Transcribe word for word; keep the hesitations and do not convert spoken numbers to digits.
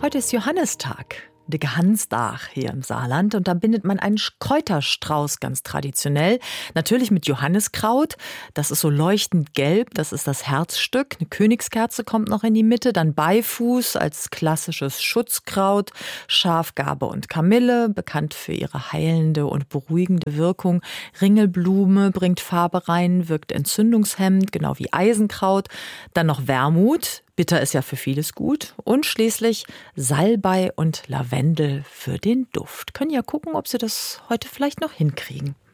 Heute ist Johannistag, de Gehansdag hier im Saarland. Und da bindet man einen Kräuterstrauß ganz traditionell. Natürlich mit Johanniskraut. Das ist so leuchtend gelb. Das ist das Herzstück. Eine Königskerze kommt noch in die Mitte. Dann Beifuß als klassisches Schutzkraut. Schafgarbe und Kamille, bekannt für ihre heilende und beruhigende Wirkung. Ringelblume bringt Farbe rein, wirkt entzündungshemmend, genau wie Eisenkraut. Dann noch Wermut. Bitter ist ja für vieles gut. Und schließlich Salbei und Lavendel für den Duft. Können ja gucken, ob Sie das heute vielleicht noch hinkriegen.